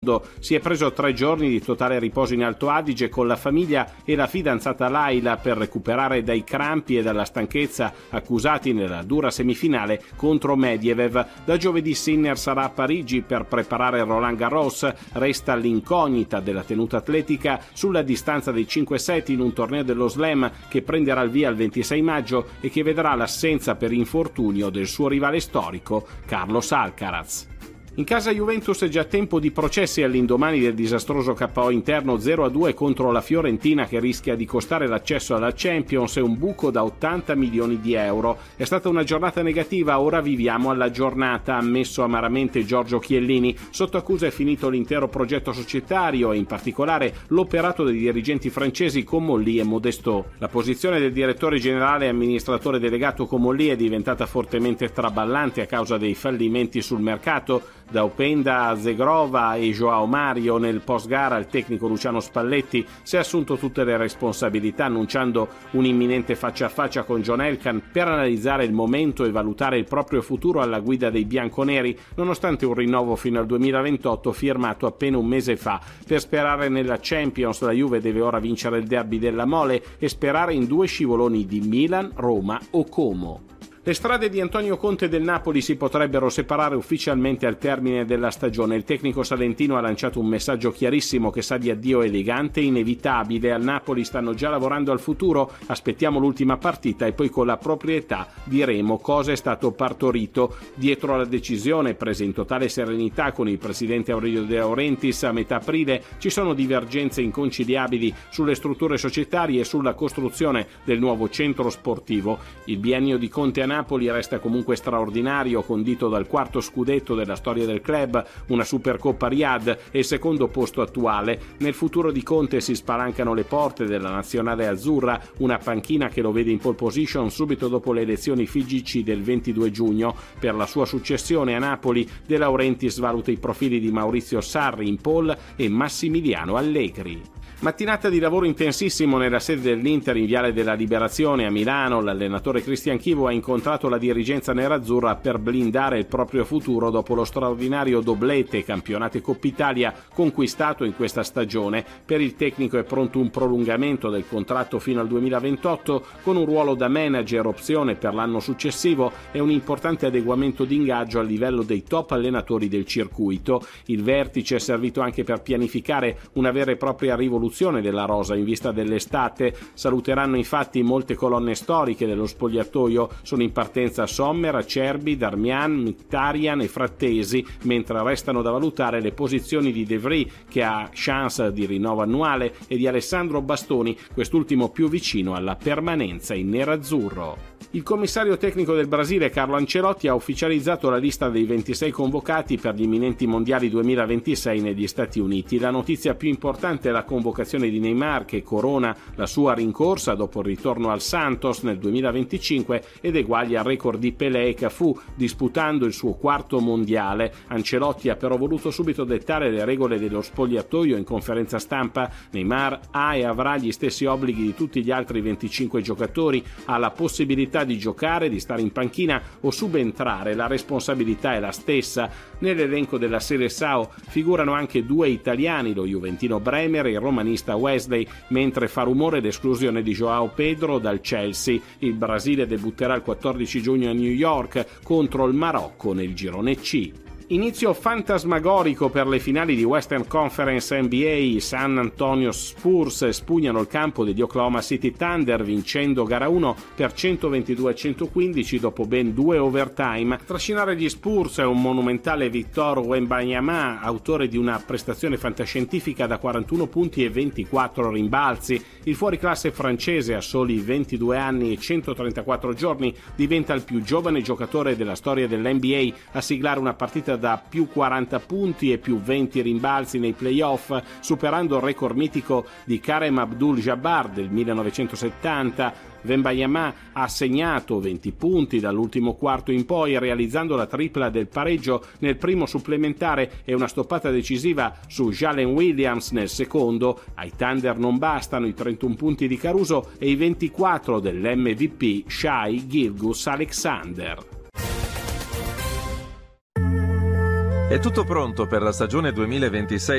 Oslo. Si è preso 3 giorni di totale riposo in Alto Adige con la famiglia e la fidanzata Laila per recuperare dai crampi e dalla stanchezza accusati nella dura semifinale contro Medvedev. Da giovedì Sinner sarà a Parigi per preparare Roland Garros. Resta l'incognita della tenuta atletica sulla distanza dei 5 set in un torneo dello Slam che prenderà il via il 26 maggio e che vedrà l'assenza per infortunio del suo rivale storico Carlos Alcaraz. In casa Juventus è già tempo di processi all'indomani del disastroso KO interno 0-2 contro la Fiorentina che rischia di costare l'accesso alla Champions e un buco da 80 milioni di euro. È stata una giornata negativa, ora viviamo alla giornata, ha ammesso amaramente Giorgio Chiellini. Sotto accusa è finito l'intero progetto societario e in particolare l'operato dei dirigenti francesi Comolli e Modestot. La posizione del direttore generale e amministratore delegato Comolli è diventata fortemente traballante a causa dei fallimenti sul mercato. Da Openda a Zegrova e Joao Mario, nel post-gara il tecnico Luciano Spalletti si è assunto tutte le responsabilità annunciando un imminente faccia a faccia con John Elkann per analizzare il momento e valutare il proprio futuro alla guida dei bianconeri, nonostante un rinnovo fino al 2028 firmato appena un mese fa. Per sperare nella Champions la Juve deve ora vincere il derby della Mole e sperare in 2 scivoloni di Milan, Roma o Como. Le strade di Antonio Conte del Napoli si potrebbero separare ufficialmente al termine della stagione. Il tecnico salentino ha lanciato un messaggio chiarissimo che sa di addio elegante e inevitabile. Al Napoli stanno già lavorando al futuro, aspettiamo l'ultima partita e poi con la proprietà diremo cosa è stato partorito. Dietro alla decisione, presa in totale serenità con il presidente Aurelio De Laurentiis a metà aprile, ci sono divergenze inconciliabili sulle strutture societarie e sulla costruzione del nuovo centro sportivo. Il biennio di Conte a Napoli resta comunque straordinario, condito dal 4º scudetto della storia del club, una Supercoppa Riyadh e il 2º posto attuale. Nel futuro di Conte si spalancano le porte della nazionale azzurra, una panchina che lo vede in pole position subito dopo le elezioni FIGC del 22 giugno. Per la sua successione a Napoli, De Laurentiis valuta i profili di Maurizio Sarri in pole e Massimiliano Allegri. Mattinata di lavoro intensissimo nella sede dell'Inter in Viale della Liberazione a Milano. L'allenatore Cristian Chivo ha incontrato la dirigenza nerazzurra per blindare il proprio futuro dopo lo straordinario doblete campionato e Coppa Italia conquistato in questa stagione. Per il tecnico è pronto un prolungamento del contratto fino al 2028 con un ruolo da manager opzione per l'anno successivo e un importante adeguamento di ingaggio a livello dei top allenatori del circuito. Il vertice è servito anche per pianificare una vera e propria rivoluzione della rosa in vista dell'estate. Saluteranno infatti molte colonne storiche dello spogliatoio. Sono in partenza Sommer, Acerbi, Darmian, Mkhitaryan e Frattesi, mentre restano da valutare le posizioni di De Vrij, che ha chance di rinnovo annuale, e di Alessandro Bastoni, quest'ultimo più vicino alla permanenza in nerazzurro. Il commissario tecnico del Brasile Carlo Ancelotti ha ufficializzato la lista dei 26 convocati per gli imminenti mondiali 2026 negli Stati Uniti. La notizia più importante è la convocazione di Neymar, che corona la sua rincorsa dopo il ritorno al Santos nel 2025 ed eguaglia il record di Pelé e Cafù disputando il suo 4º mondiale. Ancelotti ha però voluto subito dettare le regole dello spogliatoio in conferenza stampa. Neymar ha e avrà gli stessi obblighi di tutti gli altri 25 giocatori, ha la possibilità di giocare, di stare in panchina o subentrare, la responsabilità è la stessa. Nell'elenco della Serie SAO figurano anche 2 italiani, lo juventino Bremer e il romanista Wesley, mentre fa rumore l'esclusione di Joao Pedro dal Chelsea. Il Brasile debutterà il 14 giugno a New York contro il Marocco nel girone C. Inizio fantasmagorico per le finali di Western Conference NBA. I San Antonio Spurs espugnano il campo degli Oklahoma City Thunder vincendo gara 1 per 122-115 dopo ben 2 overtime. A trascinare gli Spurs è un monumentale Victor Wembanyama, autore di una prestazione fantascientifica da 41 punti e 24 rimbalzi. Il fuoriclasse francese, a soli 22 anni e 134 giorni, diventa il più giovane giocatore della storia dell'NBA a siglare una partita da più 40 punti e più 20 rimbalzi nei playoff, superando il record mitico di Kareem Abdul-Jabbar del 1970. Wembanyama ha segnato 20 punti dall'ultimo quarto in poi, realizzando la tripla del pareggio nel primo supplementare e una stoppata decisiva su Jalen Williams nel secondo. Ai Thunder non bastano i 31 punti di Caruso e i 24 dell'MVP Shai Gilgeous-Alexander. È tutto pronto per la stagione 2026